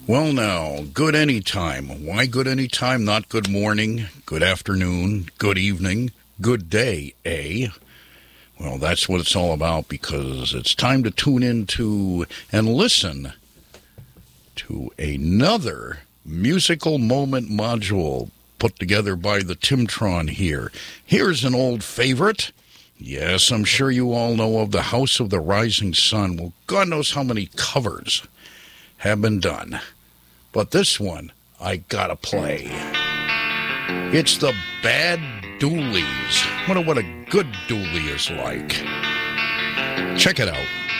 Well, now, good anytime. Why good anytime? Not good morning, good afternoon, good evening, good day, eh? Well, that's what it's all about, because it's time to tune into and listen to another musical moment module put together by the Timtron here. Here's an old favorite. Yes, I'm sure you all know of the House of the Rising Sun. Well, God knows how many covers have been done. But this one, I gotta play. It's the Bad Doolies. Wonder what a good dually is like. Check it out.